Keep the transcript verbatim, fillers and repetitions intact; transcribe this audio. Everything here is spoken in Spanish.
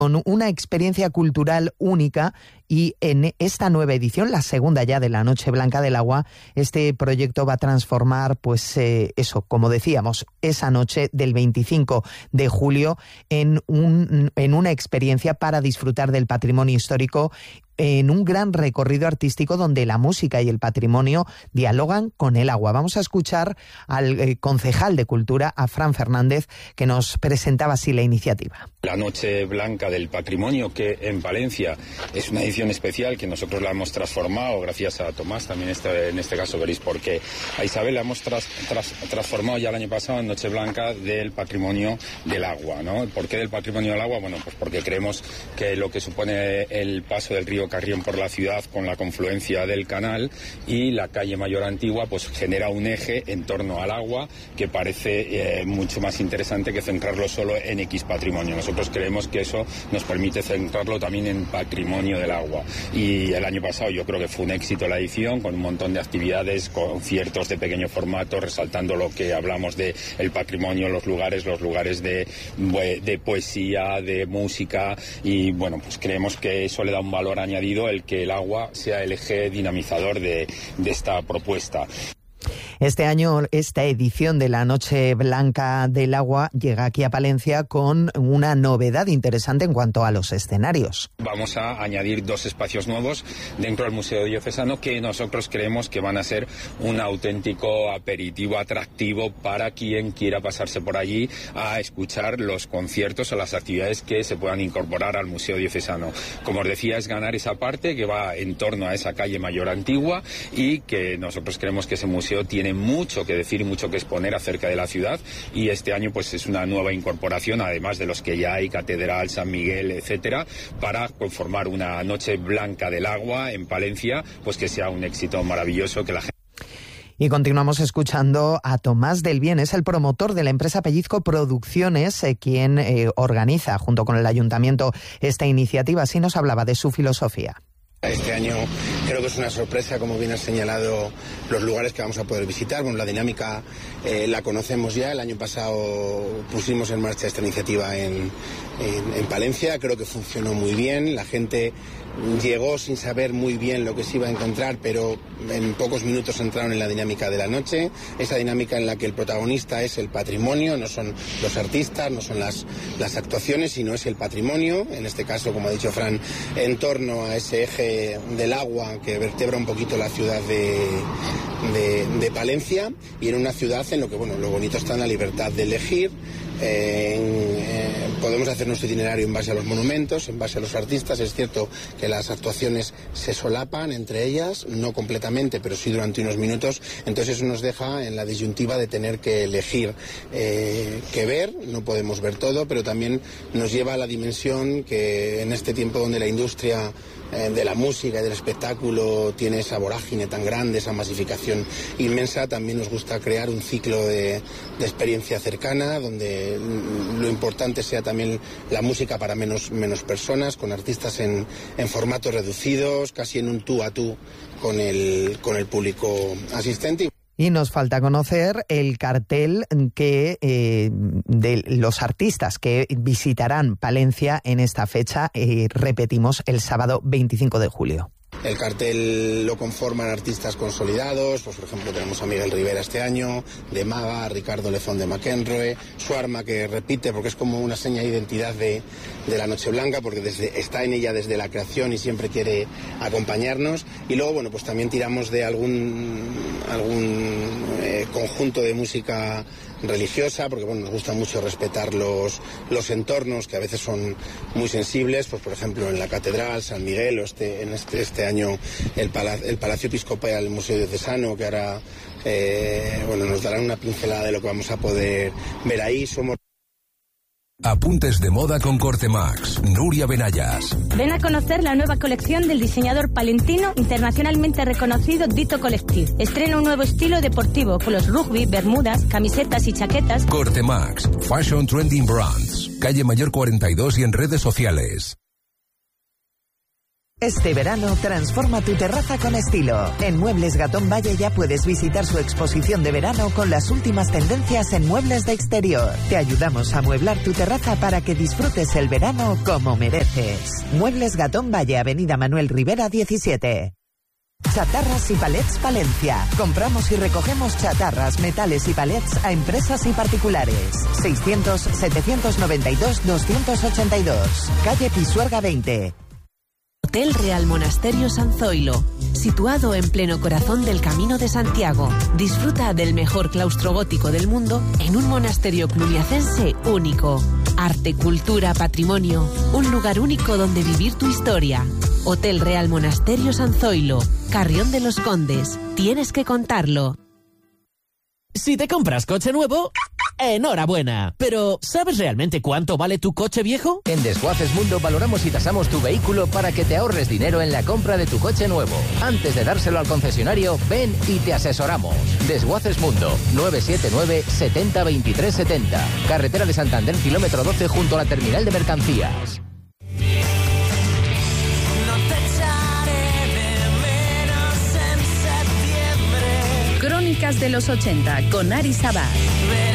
con una experiencia cultural única, y en esta nueva edición, la segunda ya de la Noche Blanca del Agua, este proyecto va a transformar, pues eh, eso, como decíamos, esa noche del veinticinco de julio en, un, en una experiencia para disfrutar del patrimonio histórico, en un gran recorrido artístico donde la música y el patrimonio dialogan con el agua. Vamos a escuchar al eh, concejal de Cultura, a Fran Fernández, que nos presentaba así la iniciativa. La Noche Blanca del Patrimonio, que en Palencia es una edición especial que nosotros la hemos transformado, gracias a Tomás, también este, en este caso veréis por qué. A Isabel la hemos tras, tras, transformado ya el año pasado en Noche Blanca del Patrimonio del Agua, ¿no? ¿Por qué del Patrimonio del Agua? Bueno, pues porque creemos que lo que supone el paso del río Carrión por la ciudad con la confluencia del canal y la calle Mayor Antigua, pues genera un eje en torno al agua que parece eh, mucho más interesante que centrarlo solo en X patrimonio. Nosotros creemos que eso nos permite centrarlo también en patrimonio del agua. Y el año pasado yo creo que fue un éxito la edición, con un montón de actividades, conciertos de pequeño formato, resaltando lo que hablamos de el patrimonio, los lugares, los lugares de, de poesía, de música, y bueno, pues creemos que eso le da un valor añadido, el que el agua sea el eje dinamizador de, de esta propuesta. Este año, esta edición de la Noche Blanca del Agua llega aquí a Palencia con una novedad interesante en cuanto a los escenarios. Vamos a añadir dos espacios nuevos dentro del Museo Diocesano que nosotros creemos que van a ser un auténtico aperitivo atractivo para quien quiera pasarse por allí a escuchar los conciertos o las actividades que se puedan incorporar al Museo Diocesano. Como os decía, es ganar esa parte que va en torno a esa calle Mayor Antigua, y que nosotros creemos que ese museo tiene mucho que decir y mucho que exponer acerca de la ciudad, y este año pues es una nueva incorporación, además de los que ya hay, Catedral, San Miguel, etcétera, para conformar una Noche Blanca del Agua en Palencia, pues que sea un éxito maravilloso, que la gente... Y continuamos escuchando a Tomás del Bien, es el promotor de la empresa Pellizco Producciones, eh, quien eh, organiza junto con el ayuntamiento esta iniciativa. Así nos hablaba de su filosofía. Este año creo que es una sorpresa, como bien has señalado, los lugares que vamos a poder visitar. Bueno, la dinámica eh, la conocemos ya. El año pasado pusimos en marcha esta iniciativa en, en, en Palencia. Creo que funcionó muy bien. La gente llegó sin saber muy bien lo que se iba a encontrar, pero en pocos minutos entraron en la dinámica de la noche. Esa dinámica en la que el protagonista es el patrimonio, no son los artistas, no son las, las actuaciones, sino es el patrimonio. En este caso, como ha dicho Fran, en torno a ese eje del agua que vertebra un poquito la ciudad de, de, de Palencia, y en una ciudad en lo que, bueno, lo bonito está en la libertad de elegir. Eh, eh, podemos hacer nuestro itinerario en base a los monumentos, en base a los artistas. Es cierto que las actuaciones se solapan entre ellas, no completamente, pero sí durante unos minutos. Entonces eso nos deja en la disyuntiva de tener que elegir eh, qué ver. No podemos ver todo, pero también nos lleva a la dimensión que en este tiempo donde la industria de la música y del espectáculo tiene esa vorágine tan grande, esa masificación inmensa, también nos gusta crear un ciclo de, de experiencia cercana, donde lo importante sea también la música para menos, menos personas, con artistas en, en formatos reducidos, casi en un tú a tú con el, con el público asistente. Y nos falta conocer el cartel que eh, de los artistas que visitarán Palencia en esta fecha, eh, repetimos, el sábado veinticinco de julio. El cartel lo conforman artistas consolidados, pues por ejemplo tenemos a Miguel Rivera este año, de Maga, Ricardo Lezón de McEnroe, Suarma, que repite porque es como una seña de identidad de, de la Noche Blanca, porque desde, está en ella desde la creación y siempre quiere acompañarnos. Y luego, bueno, pues también tiramos de algún, algún eh, conjunto de música religiosa, porque bueno, nos gusta mucho respetar los, los entornos que a veces son muy sensibles, pues por ejemplo en la Catedral, San Miguel, o este, en este, este año el, Pala, el Palacio Episcopal, el Museo Diocesano, que ahora eh, bueno, nos darán una pincelada de lo que vamos a poder ver ahí. Somos Apuntes de moda con Cortemax. Nuria Benayas. Ven a conocer la nueva colección del diseñador palentino internacionalmente reconocido Dito Collective. Estrena un nuevo estilo deportivo con los rugby, bermudas, camisetas y chaquetas. Cortemax. Fashion Trending Brands. Calle Mayor cuarenta y dos y en redes sociales. Este verano transforma tu terraza con estilo. En Muebles Gatón Valle ya puedes visitar su exposición de verano con las últimas tendencias en muebles de exterior. Te ayudamos a amueblar tu terraza para que disfrutes el verano como mereces. Muebles Gatón Valle, Avenida Manuel Rivera diecisiete. Chatarras y Palets Palencia. Compramos y recogemos chatarras, metales y palets a empresas y particulares. seiscientos, setecientos noventa y dos, doscientos ochenta y dos. Calle Pisuerga veinte. Hotel Real Monasterio San Zoilo, situado en pleno corazón del Camino de Santiago. Disfruta del mejor claustro gótico del mundo en un monasterio cluniacense único. Arte, cultura, patrimonio, un lugar único donde vivir tu historia. Hotel Real Monasterio San Zoilo, Carrión de los Condes. Tienes que contarlo. Si te compras coche nuevo, enhorabuena. Pero, ¿sabes realmente cuánto vale tu coche viejo? En Desguaces Mundo valoramos y tasamos tu vehículo para que te ahorres dinero en la compra de tu coche nuevo. Antes de dárselo al concesionario, ven y te asesoramos. Desguaces Mundo, nueve siete nueve, setenta, veintitrés setenta. Carretera de Santander, kilómetro doce, junto a la terminal de mercancías. Crónicas de los ochenta con Ari Sabat.